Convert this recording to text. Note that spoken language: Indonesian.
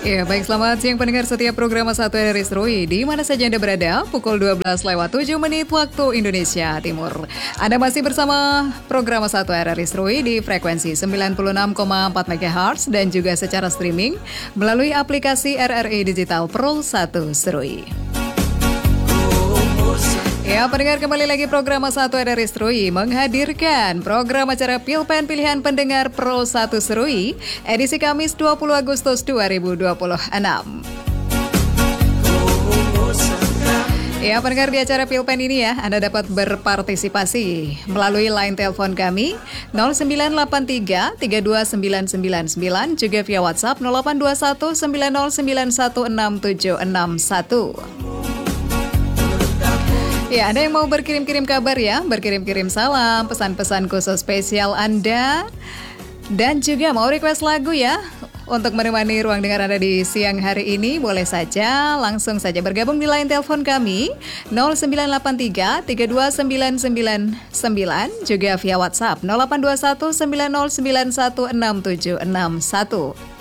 Ya, baik, selamat siang pendengar setiap program Satu RRI Serui. Di mana saja Anda berada, pukul 12:07 waktu Indonesia Timur. Anda masih bersama program Satu RRI Serui di frekuensi 96,4 MHz dan juga secara streaming melalui aplikasi RRI Digital Pro 1 Serui. Ya, pendengar, kembali lagi program Satu RRI Serui menghadirkan program acara Pilpen Pilihan Pendengar Pro 1 Serui edisi Kamis 20 Agustus 2026. Ya, pendengar, di acara Pilpen ini ya, Anda dapat berpartisipasi melalui line telepon kami 0983 32999, juga via WhatsApp 0821 90916761. Ya, Anda yang mau berkirim-kirim kabar ya, berkirim-kirim salam, pesan-pesan khusus spesial Anda, dan juga mau request lagu ya, untuk menemani ruang dengar Anda di siang hari ini, boleh saja langsung saja bergabung di line telepon kami 0983 32999, juga via WhatsApp 0821 90916761.